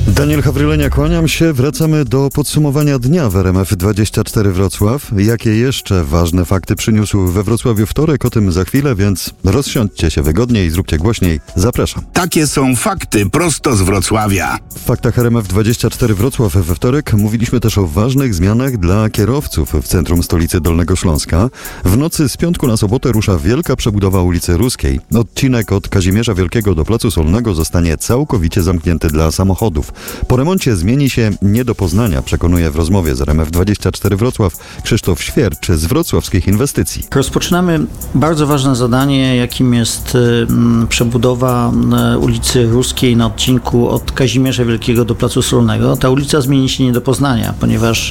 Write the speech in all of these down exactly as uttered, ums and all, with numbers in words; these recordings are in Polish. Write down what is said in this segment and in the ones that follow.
Daniel Hawrylenia, kłaniam się. Wracamy do podsumowania dnia w R M F dwadzieścia cztery Wrocław. Jakie jeszcze ważne fakty przyniósł we Wrocławiu wtorek? O tym za chwilę, więc rozsiądźcie się wygodniej i zróbcie głośniej. Zapraszam. Takie są fakty prosto z Wrocławia. W faktach R M F dwadzieścia cztery Wrocław we wtorek mówiliśmy też o ważnych zmianach dla kierowców w centrum stolicy Dolnego Śląska. W nocy z piątku na sobotę rusza wielka przebudowa ulicy Ruskiej. Odcinek od Kazimierza Wielkiego do Placu Solnego zostanie całkowicie zamknięty dla samochodów. Po remoncie zmieni się nie do poznania, przekonuje w rozmowie z R M F dwadzieścia cztery Wrocław Krzysztof Świercz z wrocławskich inwestycji. Rozpoczynamy bardzo ważne zadanie, jakim jest y, przebudowa y, ulicy Ruskiej na odcinku od Kazimierza Wielkiego do Placu Solnego. Ta ulica zmieni się nie do poznania, ponieważ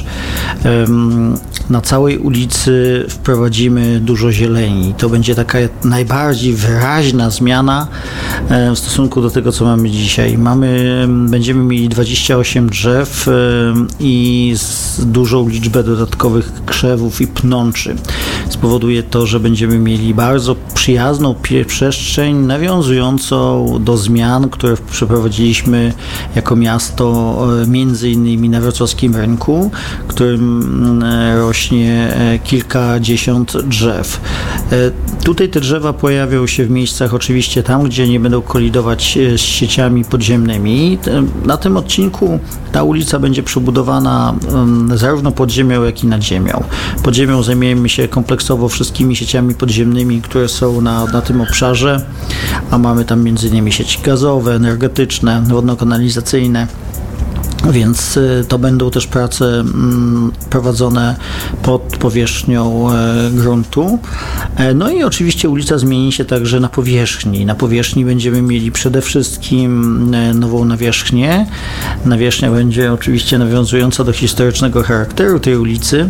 y, na całej ulicy wprowadzimy dużo zieleni. To będzie taka najbardziej wyraźna zmiana y, w stosunku do tego, co mamy dzisiaj. Mamy, będziemy mieli dwadzieścia osiem drzew i dużą liczbę dodatkowych krzewów i pnączy. Spowoduje to, że będziemy mieli bardzo przyjazną przestrzeń nawiązującą do zmian, które przeprowadziliśmy jako miasto między innymi na wrocławskim rynku, w którym rośnie kilkadziesiąt drzew. Tutaj te drzewa pojawią się w miejscach oczywiście tam, gdzie nie będą kolidować z sieciami podziemnymi. Na tym odcinku ta ulica będzie przebudowana um, zarówno pod ziemią, jak i nad ziemią. Pod ziemią zajmiemy się kompleksowo wszystkimi sieciami podziemnymi, które są na, na tym obszarze, a mamy tam między innymi sieci gazowe, energetyczne, wodno-kanalizacyjne. Więc to będą też prace prowadzone pod powierzchnią gruntu. No i oczywiście ulica zmieni się także na powierzchni. Na powierzchni będziemy mieli przede wszystkim nową nawierzchnię. Nawierzchnia będzie oczywiście nawiązująca do historycznego charakteru tej ulicy.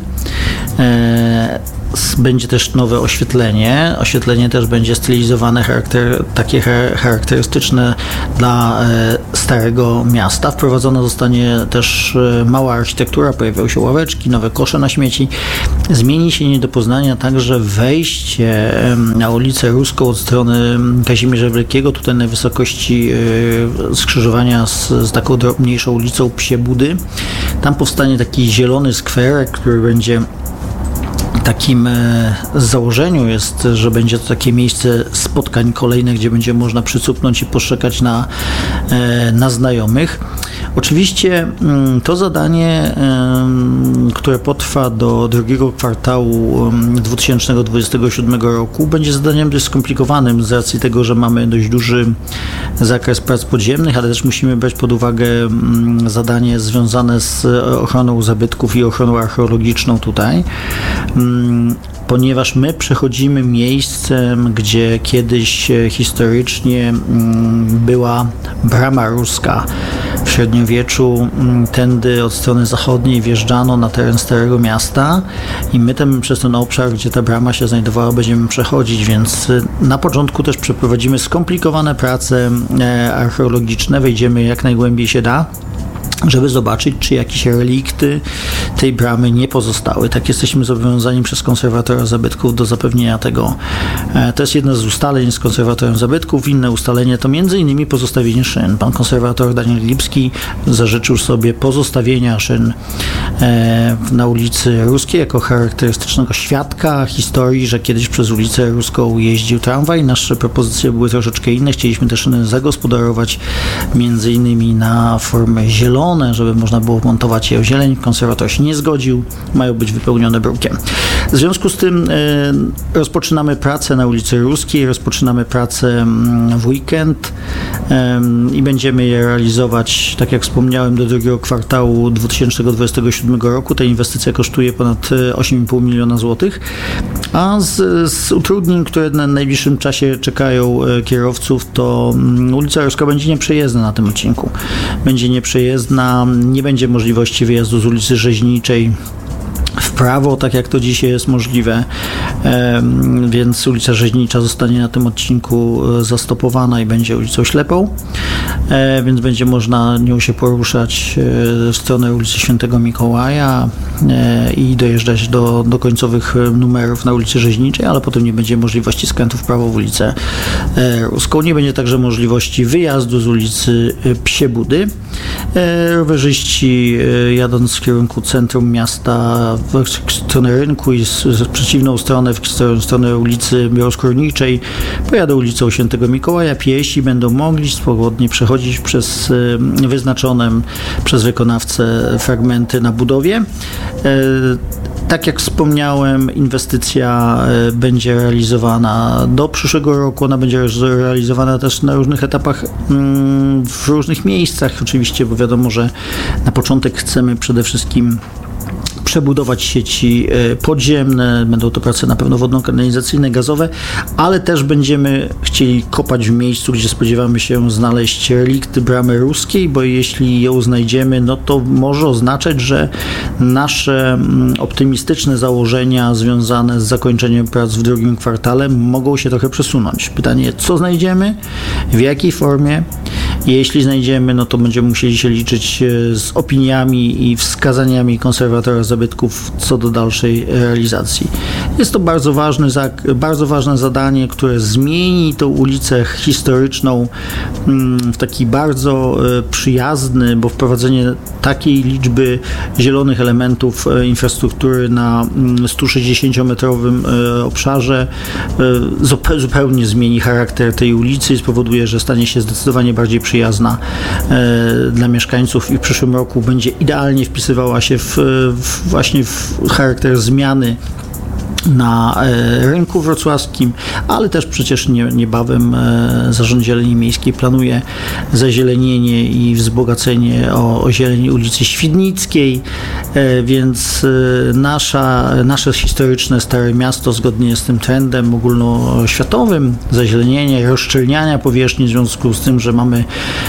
Będzie też nowe oświetlenie. Oświetlenie też będzie stylizowane, charakter, takie charakterystyczne dla e, Starego Miasta. Wprowadzona zostanie też e, mała architektura, pojawią się ławeczki, nowe kosze na śmieci. Zmieni się nie do poznania także wejście e, na ulicę Ruską od strony Kazimierza Wielkiego, tutaj na wysokości e, skrzyżowania z, z taką drobniejszą ulicą Psie Budy. Tam powstanie taki zielony skwerek, który będzie takim z założeniu jest, że będzie to takie miejsce spotkań kolejnych, gdzie będzie można przycupnąć i poczekać na, na znajomych. Oczywiście to zadanie, które potrwa do drugiego kwartału dwa tysiące dwudziestego siódmego roku, będzie zadaniem dość skomplikowanym z racji tego, że mamy dość duży zakres prac podziemnych, ale też musimy brać pod uwagę zadanie związane z ochroną zabytków i ochroną archeologiczną tutaj, ponieważ my przechodzimy miejscem, gdzie kiedyś historycznie była brama ruska. W średniowieczu tędy od strony zachodniej wjeżdżano na teren Starego Miasta i my tam przez ten obszar, gdzie ta brama się znajdowała, będziemy przechodzić, więc na początku też przeprowadzimy skomplikowane prace archeologiczne, wejdziemy jak najgłębiej się da, żeby zobaczyć, czy jakieś relikty tej bramy nie pozostały. Tak jesteśmy zobowiązani przez konserwatora zabytków do zapewnienia tego. To jest jedno z ustaleń z konserwatorem zabytków. Inne ustalenie to między innymi pozostawienie szyn. Pan konserwator Daniel Lipski zażyczył sobie pozostawienia szyn na ulicy Ruskiej jako charakterystycznego świadka historii, że kiedyś przez ulicę Ruską jeździł tramwaj. Nasze propozycje były troszeczkę inne. Chcieliśmy te szyny zagospodarować między innymi na formę zieloną, żeby można było montować je o zieleń. Konserwator się nie zgodził, mają być wypełnione brukiem. W związku z tym y, rozpoczynamy pracę na ulicy Ruskiej, rozpoczynamy pracę w weekend y, i będziemy je realizować, tak jak wspomniałem, do drugiego kwartału dwa tysiące dwudziestego siódmego roku. Ta inwestycja kosztuje ponad osiem i pół miliona złotych, a z, z utrudnień, które na najbliższym czasie czekają kierowców, to ulica Ruska będzie nieprzejezdna na tym odcinku. Będzie nieprzejezdna, nie będzie możliwości wyjazdu z ulicy Rzeźniczej w prawo, tak jak to dzisiaj jest możliwe, więc ulica Rzeźnicza zostanie na tym odcinku zastopowana i będzie ulicą ślepą, więc będzie można nią się poruszać w stronę ulicy Świętego Mikołaja i dojeżdżać do, do końcowych numerów na ulicy Rzeźniczej, ale potem nie będzie możliwości skrętu w prawo w ulicę Ruską. Nie będzie także możliwości wyjazdu z ulicy Psie Budy. Rowerzyści jadąc w kierunku centrum miasta, w stronę rynku i w przeciwną stronę, w stronę ulicy Białoskórniczej, pojadą ulicą Świętego Mikołaja. Piesi będą mogli swobodnie przechodzić przez wyznaczone przez wykonawcę fragmenty na budowie. Tak jak wspomniałem, inwestycja będzie realizowana do przyszłego roku. Ona będzie realizowana też na różnych etapach, w różnych miejscach oczywiście, bo wiadomo, że na początek chcemy przede wszystkim przebudować sieci podziemne, będą to prace na pewno wodno-kanalizacyjne, gazowe, ale też będziemy chcieli kopać w miejscu, gdzie spodziewamy się znaleźć relikt bramy ruskiej, bo jeśli ją znajdziemy, no to może oznaczać, że nasze optymistyczne założenia związane z zakończeniem prac w drugim kwartale mogą się trochę przesunąć. Pytanie, co znajdziemy, w jakiej formie? Jeśli znajdziemy, no to będziemy musieli się liczyć z opiniami i wskazaniami konserwatora zabytków co do dalszej realizacji. Jest to bardzo ważny, bardzo ważne zadanie, które zmieni tą ulicę historyczną w taki bardzo przyjazny, bo wprowadzenie takiej liczby zielonych elementów infrastruktury na stu sześćdziesięciometrowym obszarze zupełnie zmieni charakter tej ulicy i spowoduje, że stanie się zdecydowanie bardziej przyjazna dla mieszkańców i w przyszłym roku będzie idealnie wpisywała się w, w właśnie w charakter zmiany na rynku wrocławskim, ale też przecież nie, niebawem Zarząd Zieleni Miejskiej planuje zazielenienie i wzbogacenie o, o zieleń ulicy Świdnickiej, więc nasza, nasze historyczne Stare Miasto zgodnie z tym trendem ogólnoświatowym zazielenienia, rozszczelniania powierzchni w związku z tym, że mamy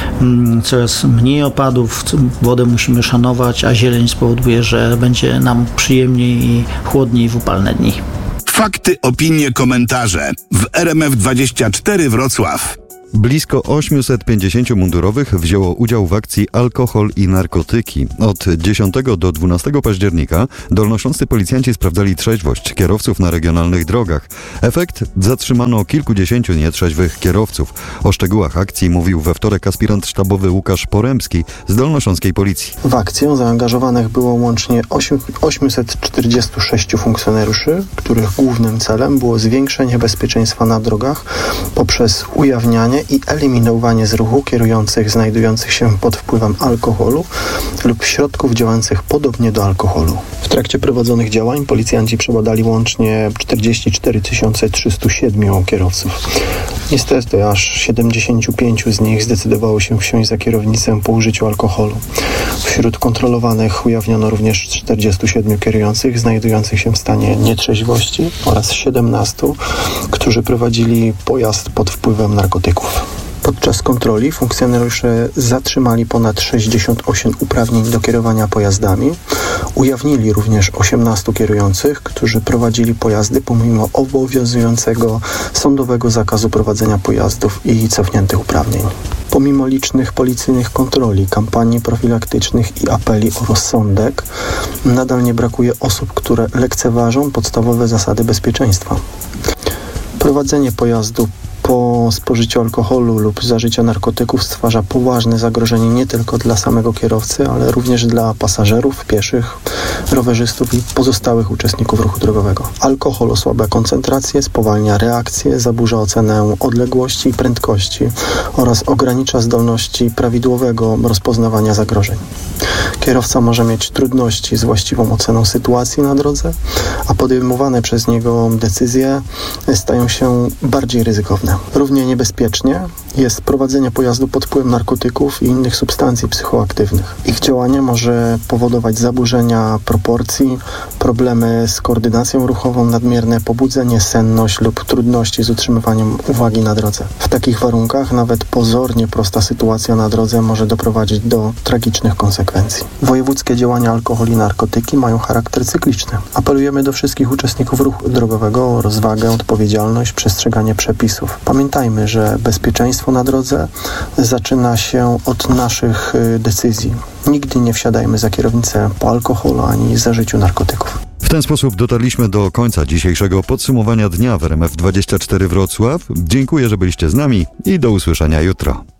coraz mniej opadów, wodę musimy szanować, a zieleń spowoduje, że będzie nam przyjemniej i chłodniej w upalne dni. Fakty, opinie, komentarze w R M F dwadzieścia cztery Wrocław. Blisko osiemset pięćdziesięciu mundurowych wzięło udział w akcji Alkohol i narkotyki. Od dziesiątego do dwunastego października dolnośląscy policjanci sprawdzali trzeźwość kierowców na regionalnych drogach. Efekt? Zatrzymano kilkudziesięciu nietrzeźwych kierowców. O szczegółach akcji mówił we wtorek aspirant sztabowy Łukasz Poremski z dolnośląskiej policji. W akcję zaangażowanych było łącznie osiemset czterdziestu sześciu funkcjonariuszy, których głównym celem było zwiększenie bezpieczeństwa na drogach poprzez ujawnianie i eliminowanie z ruchu kierujących znajdujących się pod wpływem alkoholu lub środków działających podobnie do alkoholu. W trakcie prowadzonych działań policjanci przebadali łącznie czterdzieści cztery tysiące trzysta siedem kierowców. Niestety aż siedemdziesięciu pięciu z nich zdecydowało się wsiąść za kierownicę po użyciu alkoholu. Wśród kontrolowanych ujawniono również czterdziestu siedmiu kierujących znajdujących się w stanie nietrzeźwości oraz siedemnastu, którzy prowadzili pojazd pod wpływem narkotyków. Podczas kontroli funkcjonariusze zatrzymali ponad sześćdziesiąt osiem uprawnień do kierowania pojazdami. Ujawnili również osiemnastu kierujących, którzy prowadzili pojazdy pomimo obowiązującego sądowego zakazu prowadzenia pojazdów i cofniętych uprawnień. Pomimo licznych policyjnych kontroli, kampanii profilaktycznych i apeli o rozsądek, nadal nie brakuje osób, które lekceważą podstawowe zasady bezpieczeństwa. Prowadzenie pojazdu po spożyciu alkoholu lub zażycia narkotyków stwarza poważne zagrożenie nie tylko dla samego kierowcy, ale również dla pasażerów, pieszych, rowerzystów i pozostałych uczestników ruchu drogowego. Alkohol osłabia koncentrację, spowalnia reakcję, zaburza ocenę odległości i prędkości oraz ogranicza zdolności prawidłowego rozpoznawania zagrożeń. Kierowca może mieć trudności z właściwą oceną sytuacji na drodze, a podejmowane przez niego decyzje stają się bardziej ryzykowne. Równie niebezpiecznie jest prowadzenie pojazdu pod wpływem narkotyków i innych substancji psychoaktywnych. Ich działanie może powodować zaburzenia proporcji, problemy z koordynacją ruchową, nadmierne pobudzenie, senność lub trudności z utrzymywaniem uwagi na drodze. W takich warunkach nawet pozornie prosta sytuacja na drodze może doprowadzić do tragicznych konsekwencji. Wojewódzkie działania alkohol i narkotyki mają charakter cykliczny. Apelujemy do wszystkich uczestników ruchu drogowego o rozwagę, odpowiedzialność, przestrzeganie przepisów. Pamiętajmy, że bezpieczeństwo na drodze zaczyna się od naszych decyzji. Nigdy nie wsiadajmy za kierownicę po alkoholu ani zażyciu narkotyków. W ten sposób dotarliśmy do końca dzisiejszego podsumowania dnia w R M F dwadzieścia cztery Wrocław. Dziękuję, że byliście z nami i do usłyszenia jutro.